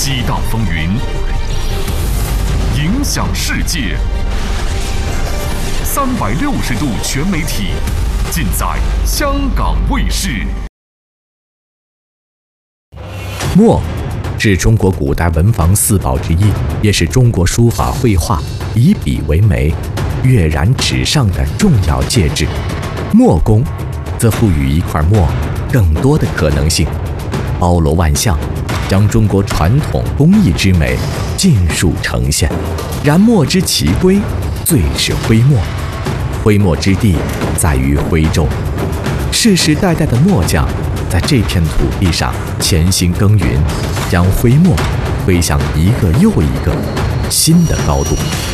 激荡风云，影响世界。360度全媒体，尽在香港卫视。 墨是中国古代文房四宝之一，也是中国书法绘画以笔为媒、跃然纸上的重要介质。墨工则赋予一块墨更多的可能性，包罗万象，将中国传统工艺之美尽数呈现。然墨之奇归，最是徽墨。徽墨之地在于徽州，世世代代的墨匠在这片土地上潜心耕耘，将徽墨推向一个又一个新的高度。